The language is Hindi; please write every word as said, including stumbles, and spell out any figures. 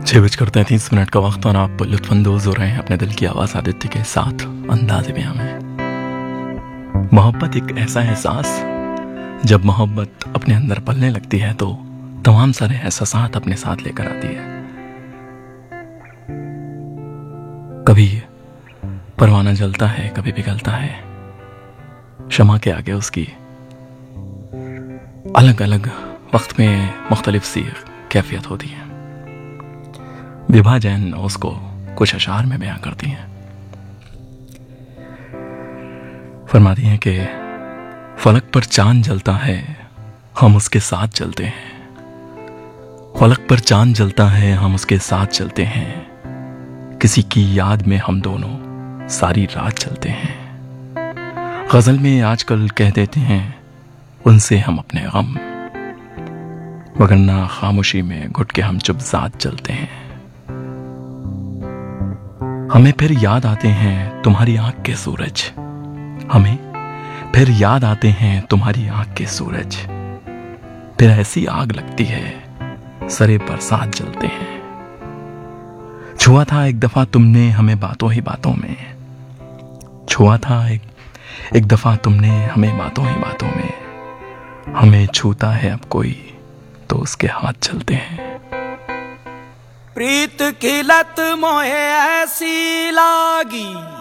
छह बजकर तैंतीस मिनट का वक्त और आप लुत्फानंदोज हो रहे हैं अपने दिल की आवाज आदित्य के साथ अंदाज़े बयां में। मोहब्बत एक ऐसा एहसास, जब मोहब्बत अपने अंदर पलने लगती है तो तमाम सारे एहसासात अपने साथ लेकर आती है। कभी परवाना जलता है, कभी पिघलता है। शमा के आगे उसकी अलग अलग वक्त में मुख्तलिफ सी कैफियत होती है। विभा जैन उसको कुछ अशार में बयां करती हैं। फरमाती हैं कि फलक पर चांद जलता है, हम उसके साथ चलते हैं। फलक पर चांद जलता है, हम उसके साथ चलते हैं। किसी की याद में हम दोनों सारी रात चलते हैं। गजल में आजकल कह देते हैं उनसे हम अपने गम, वगरना खामोशी में घुट के हम चुप साथ चलते हैं। हमें फिर याद आते हैं तुम्हारी आंख के सूरज, हमें फिर याद आते हैं तुम्हारी आंख के सूरज। फिर ऐसी आग लगती है सरे पर साथ जलते हैं। छुआ था एक दफा तुमने हमें बातों ही बातों में, छुआ था एक एक दफा तुमने हमें बातों ही बातों में। हमें छूता है अब कोई तो उसके हाथ चलते हैं। प्रीत की लत मोहे ऐसी लागी,